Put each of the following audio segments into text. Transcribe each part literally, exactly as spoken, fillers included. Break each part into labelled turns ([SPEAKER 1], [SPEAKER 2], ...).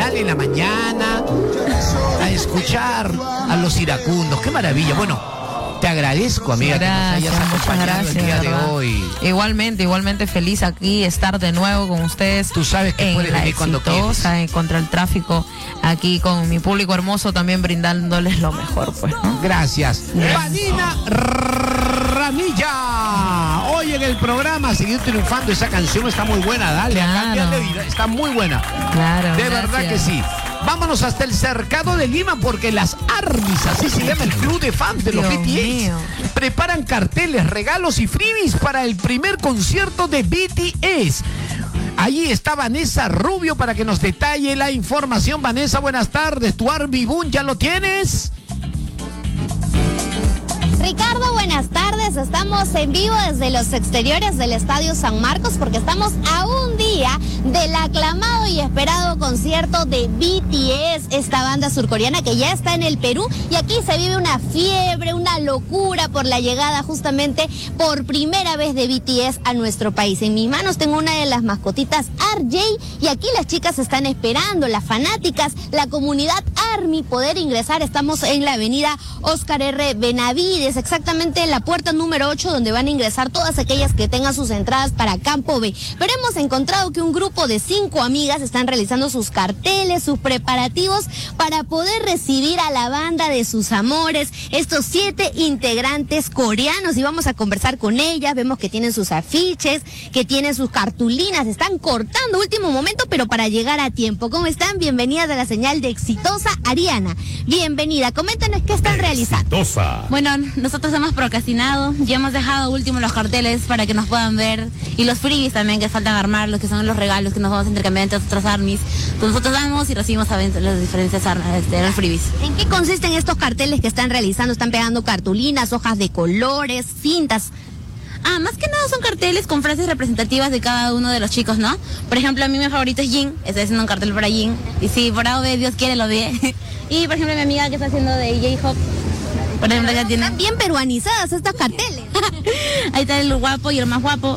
[SPEAKER 1] sale en la mañana a escuchar a los iracundos. ¡Qué maravilla! Bueno, te agradezco, amiga,
[SPEAKER 2] gracias,
[SPEAKER 1] que nos hayas acompañado
[SPEAKER 2] gracias,
[SPEAKER 1] el día de
[SPEAKER 2] ¿verdad?
[SPEAKER 1] hoy.
[SPEAKER 2] Igualmente, igualmente feliz aquí estar de nuevo con ustedes.
[SPEAKER 1] Tú sabes que
[SPEAKER 2] en
[SPEAKER 1] puedes
[SPEAKER 2] la
[SPEAKER 1] venir cuando quieras.
[SPEAKER 2] exitosa, en contra el tráfico, aquí con mi público hermoso, también brindándoles lo mejor, pues, ¿no?
[SPEAKER 1] Gracias. Vanina Ramilla. Hoy en el programa seguir triunfando. Esa canción está muy buena. Dale,
[SPEAKER 2] Claro.
[SPEAKER 1] cámbiale, está muy buena.
[SPEAKER 2] Claro,
[SPEAKER 1] De
[SPEAKER 2] gracias.
[SPEAKER 1] verdad que sí. Vámonos hasta el cercado de Lima porque las ARMYs, así se llama el club de fans de los
[SPEAKER 2] Dios
[SPEAKER 1] B T S,
[SPEAKER 2] mío.
[SPEAKER 1] preparan carteles, regalos y freebies para el primer concierto de B T S. Allí está Vanessa Rubio para que nos detalle la información. Vanessa, buenas tardes. Tu Army Boom, ¿ya lo tienes?
[SPEAKER 3] Ricardo, buenas tardes. Estamos en vivo desde los exteriores del Estadio San Marcos porque estamos a un día del aclamado y esperado concierto de B T S, esta banda surcoreana que ya está en el Perú, y aquí se vive una fiebre, una locura por la llegada justamente por primera vez de B T S a nuestro país. En mis manos tengo una de las mascotitas R J y aquí las chicas están esperando, las fanáticas, la comunidad ARMY, poder ingresar. Estamos en la avenida Oscar R. Benavides, exactamente en la puerta número ocho, donde van a ingresar todas aquellas que tengan sus entradas para Campo B. Pero hemos encontrado que un grupo de cinco amigas están realizando sus carteles, sus preparativos para poder recibir a la banda de sus amores, estos siete integrantes coreanos, y vamos a conversar con ellas. Vemos que tienen sus afiches, que tienen sus cartulinas, están cortando último momento, pero para llegar a tiempo. ¿Cómo están? Bienvenidas a la señal de Exitosa. Ariana, bienvenida. Coméntanos qué están realizando.
[SPEAKER 4] Exitosa.
[SPEAKER 5] Bueno, nosotros hemos procrastinado, ya hemos dejado último los carteles para que nos puedan ver, y los freebies también que faltan armar, los que son los regalos que nos vamos a intercambiar entre otras ARMYs. Entonces nosotros damos y recibimos a veces las diferentes este, los freebies.
[SPEAKER 3] ¿En qué consisten estos carteles que están realizando? ¿Están pegando cartulinas, hojas de colores, cintas?
[SPEAKER 5] Ah, más que nada son carteles con frases representativas de cada uno de los chicos, ¿no? Por ejemplo, a mí mi favorito es Jin, estoy haciendo un cartel para Jin, y si por A o B Dios quiere lo ve. Y por ejemplo mi amiga que está haciendo de J-Hop, por ejemplo, ya tiene...
[SPEAKER 3] Están bien peruanizadas estos carteles.
[SPEAKER 5] Ahí está el guapo y el más guapo.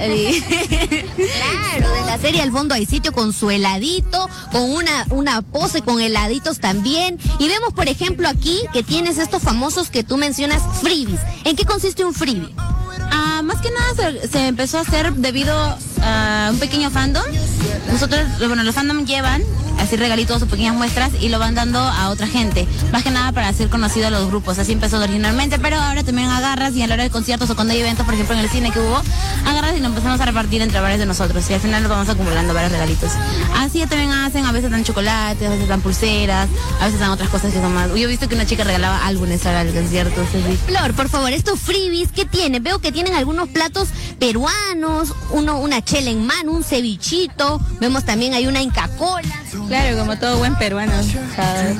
[SPEAKER 3] Claro, de la serie Al Fondo Hay Sitio, con su heladito, con una, una pose con heladitos también. Y vemos, por ejemplo, aquí que tienes estos famosos que tú mencionas, freebies. ¿En qué consiste un freebie?
[SPEAKER 5] Ah, más que nada se, se empezó a hacer debido a un pequeño fandom. Nosotros, bueno, los fandom llevan así regalitos o pequeñas muestras y lo van dando a otra gente, más que nada para hacer conocido a los grupos. Así empezó originalmente, pero ahora también agarras y a la hora de conciertos o cuando hay eventos, por ejemplo en el cine que hubo, agarras y lo empezamos a repartir entre varios de nosotros y al final nos vamos acumulando varios regalitos. Así también hacen, a veces dan chocolates, a veces dan pulseras, a veces dan otras cosas que son más. Yo he visto que una chica regalaba álbumes para el concierto. Así.
[SPEAKER 3] Flor, por favor, estos freebies, ¿qué tienen? Veo que tienen algunos platos peruanos, uno, una chela en mano, un cevichito, vemos también hay una Inca Cola.
[SPEAKER 5] Claro, como todo buen peruano. ¿Sabes?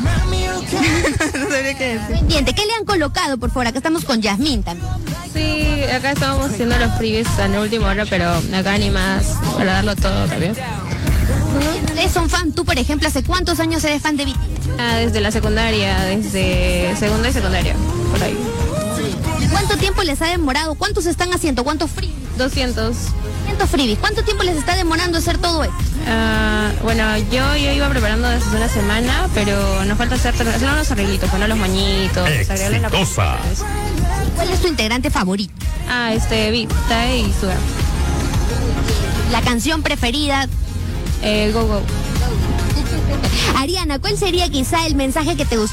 [SPEAKER 5] No sabría qué decir.
[SPEAKER 3] Pendiente, ¿qué le han colocado, por favor? Acá estamos con Yasmín también.
[SPEAKER 6] Sí, acá estábamos haciendo los freebies a la última hora, pero acá ni más para darlo todo también.
[SPEAKER 3] ¿Ustedes son fan? Tú, por ejemplo, ¿hace cuántos años eres fan de B T S?
[SPEAKER 6] Ah, desde la secundaria, desde segunda y secundaria, por ahí.
[SPEAKER 3] ¿Cuánto tiempo les ha demorado? ¿Cuántos están haciendo? ¿Cuántos freebies?
[SPEAKER 6] doscientos.
[SPEAKER 3] doscientos freebies. ¿Cuánto tiempo les está demorando hacer todo esto?
[SPEAKER 6] Ah, bueno, yo, yo iba preparando desde hace una semana, pero nos falta hacer, hacer unos arreglitos, poner los moñitos, agregarle la
[SPEAKER 4] Exitosa.
[SPEAKER 3] ¿Cuál es tu integrante favorito?
[SPEAKER 6] Ah, este, Vi, Tai y Suga.
[SPEAKER 3] La canción preferida.
[SPEAKER 6] Eh, Go Go.
[SPEAKER 3] Ariana, ¿cuál sería quizá el mensaje que te gustaría